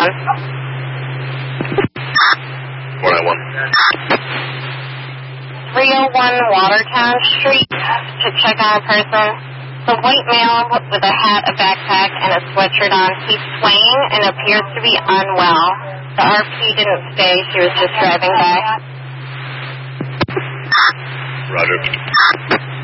301 Watertown Street to check on a person. The white male with a hat, a backpack, and a sweatshirt on keeps swaying and appears to be unwell. The RP didn't stay. She was just driving by. Roger.